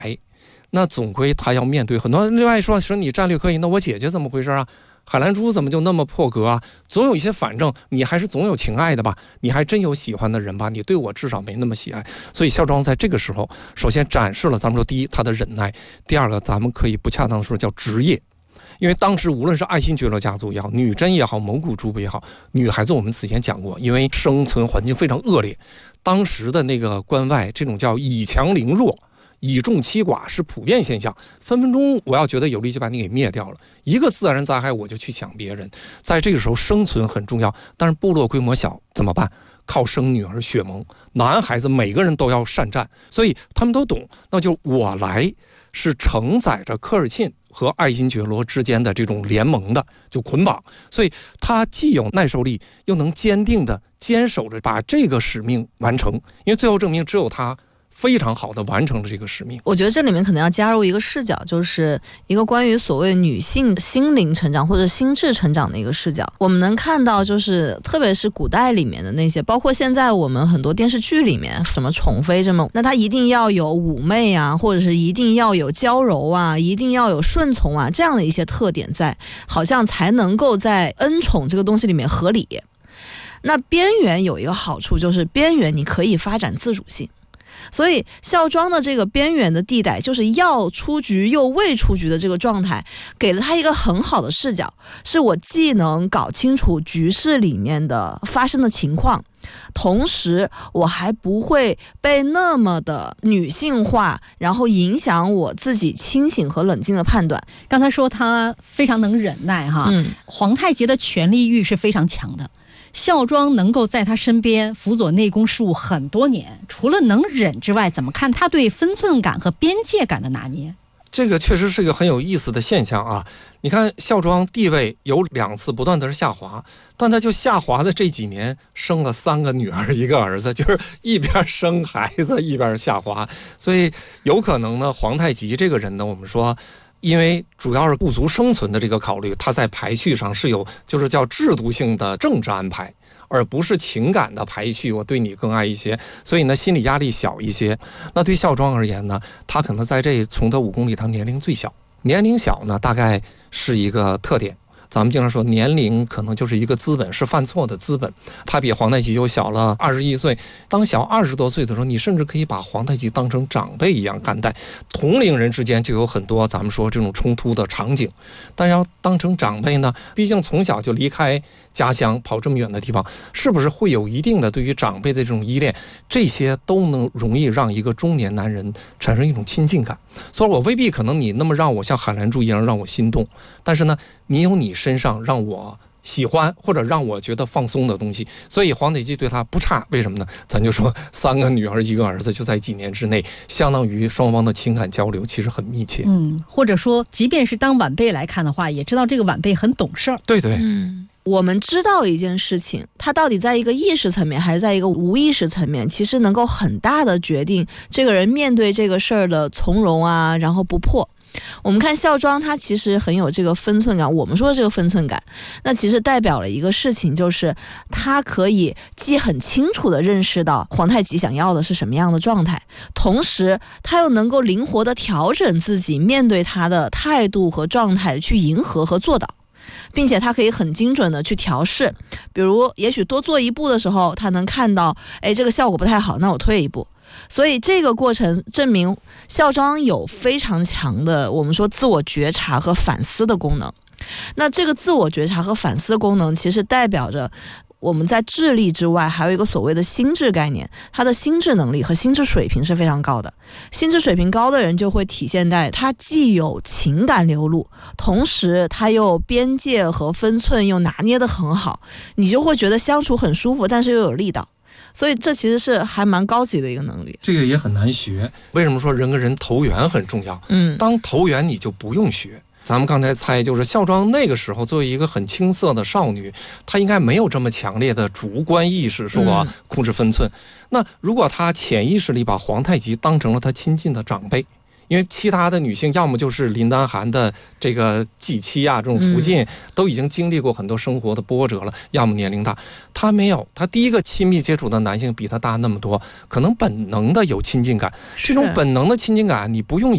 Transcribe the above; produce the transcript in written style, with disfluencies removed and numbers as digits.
那总归他要面对很多。另外说你战略可以，那我姐姐怎么回事啊？海兰珠怎么就那么破格啊？总有一些反正你还是总有情爱的吧，你还真有喜欢的人吧，你对我至少没那么喜爱。所以孝庄在这个时候首先展示了咱们说第一他的忍耐，第二个咱们可以不恰当的说叫职业。因为当时无论是爱新觉罗家族也好，女真也好，蒙古诸部也好，女孩子我们此前讲过，因为生存环境非常恶劣，当时的那个关外这种叫以强凌弱，以众欺寡是普遍现象，分分钟我要觉得有力就把你给灭掉了，一个自然灾害我就去抢别人。在这个时候生存很重要，但是部落规模小怎么办？靠生女儿血盟，男孩子每个人都要善战，所以他们都懂，那就我来是承载着科尔沁和爱新觉罗之间的这种联盟的，就捆绑，所以他既有耐受力，又能坚定的坚守着把这个使命完成，因为最后证明只有他非常好的完成了这个使命。 我觉得这里面可能要加入一个视角，就是一个关于所谓女性心灵成长或者心智成长的一个视角。我们能看到，就是特别是古代里面的那些，包括现在我们很多电视剧里面，什么宠妃这么，那她一定要有妩媚啊，或者是一定要有娇柔啊，一定要有顺从啊，这样的一些特点在，好像才能够在恩宠这个东西里面合理。那边缘有一个好处，就是边缘你可以发展自主性。所以孝庄的这个边缘的地带，就是要出局又未出局的这个状态，给了他一个很好的视角，是我既能搞清楚局势里面的发生的情况，同时我还不会被那么的女性化，然后影响我自己清醒和冷静的判断。 刚才说他非常能忍耐哈，皇太极的权力欲是非常强的，孝庄能够在他身边辅佐内宫事务很多年，除了能忍之外，怎么看他对分寸感和边界感的拿捏？ 这个确实是一个很有意思的现象啊！你看孝庄地位有2次不断的是下滑，但他就下滑的这几年生了3个女儿1个儿子，就是一边生孩子一边下滑。所以有可能呢，皇太极这个人呢，我们说因为主要是部族生存的这个考虑，他在排序上是有就是叫制度性的政治安排，而不是情感的排序，我对你更爱一些，所以呢心理压力小一些。那对孝庄而言呢，他可能在这崇德5宫里他年龄最小，年龄小呢大概是一个特点。咱们经常说年龄可能就是一个资本，是犯错的资本。他比皇太极就小了21岁，当小20多岁的时候，你甚至可以把皇太极当成长辈一样看待。同龄人之间就有很多咱们说这种冲突的场景，但要当成长辈呢，毕竟从小就离开家乡跑这么远的地方，是不是会有一定的对于长辈的这种依恋？这些都能容易让一个中年男人产生一种亲近感。所以我未必可能你那么让我像海兰珠一样让我心动，但是呢，你有你身上让我喜欢或者让我觉得放松的东西。所以皇太极对他不差，为什么呢？咱就说3个女儿1个儿子，就在几年之内，相当于双方的情感交流其实很密切。 或者说即便是当晚辈来看的话，也知道这个晚辈很懂事儿。 对对， 我们知道一件事情，它到底在一个意识层面还是在一个无意识层面，其实能够很大的决定这个人面对这个事儿的从容啊，然后不破。我们看孝庄，他其实很有这个分寸感。我们说的这个分寸感，那其实代表了一个事情，就是他可以既很清楚地认识到皇太极想要的是什么样的状态，同时他又能够灵活地调整自己面对他的态度和状态，去迎合和做到。并且他可以很精准的去调试，比如也许多做一步的时候，他能看到这个效果不太好，那我退一步。所以这个过程证明孝庄有非常强的我们说自我觉察和反思的功能。那这个自我觉察和反思功能其实代表着我们在智力之外还有一个所谓的心智概念，他的心智能力和心智水平是非常高的。心智水平高的人就会体现在他既有情感流露，同时他又边界和分寸又拿捏得很好，你就会觉得相处很舒服，但是又有力道。所以这其实是还蛮高级的一个能力， 这个也很难学。为什么说人跟人投缘很重要？当投缘你就不用学。咱们刚才猜，就是孝庄那个时候作为一个很青涩的少女，她应该没有这么强烈的主观意识，说控制分寸。那如果她潜意识里把皇太极当成了她亲近的长辈，因为其他的女性要么就是林丹汗的这个继妻啊，这种福晋都已经经历过很多生活的波折了，要么年龄大，她没有，她第一个亲密接触的男性比她大那么多，可能本能的有亲近感。这种本能的亲近感，你不用